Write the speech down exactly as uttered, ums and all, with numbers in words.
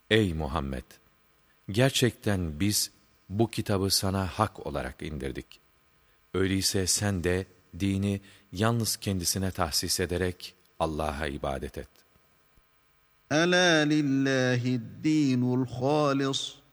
Ey Muhammed! Gerçekten biz bu kitabı sana hak olarak indirdik. Öyleyse sen de dini yalnız kendisine tahsis ederek Allah'a ibadet et. Ela lillahi'd-dinul halis.